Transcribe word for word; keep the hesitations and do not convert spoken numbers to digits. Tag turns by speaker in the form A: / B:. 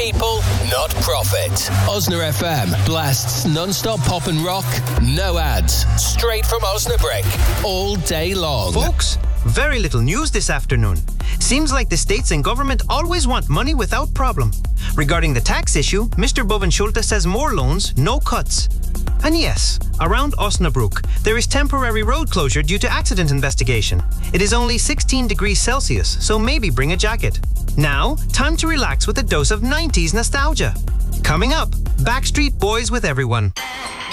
A: people, not profit. Osna F M blasts non-stop pop and rock, no ads, straight from Osnabrick, all day long.
B: Folks, very little news this afternoon. Seems like the states and government always want money without problem. Regarding the tax issue, Mister Bovenschulte says more loans, no cuts. And yes, around Osnabrück, there is temporary road closure due to accident investigation. It is only sixteen degrees Celsius, so maybe bring a jacket. Now, time to relax with a dose of nineties nostalgia. Coming up, Backstreet Boys with Everyone.